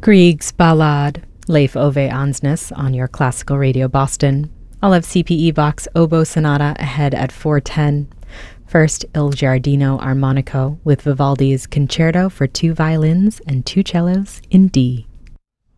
Grieg's Ballade, Leif Ove Ansnes on your Classical Radio Boston. I'll have CPE Bach's Oboe Sonata ahead at 4:10. First, Il Giardino Armonico with Vivaldi's Concerto for 2 violins and 2 cellos in D.